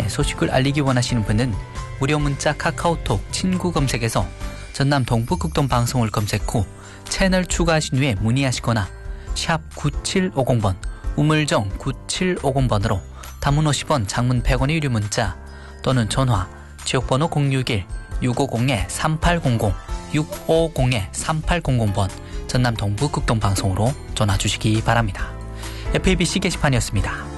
소식을 알리기 원하시는 분은 무료 문자 카카오톡 친구 검색에서 전남 동부극동 방송을 검색 후 채널 추가하신 후에 문의하시거나 샵 9750번 우물정 9750번으로 단문 50원 장문 100원의 유료 문자 또는 전화 지역번호 061-650-3800 650-3800번 전남 동부극동 방송으로 전화 주시기 바랍니다. FABC 게시판이었습니다.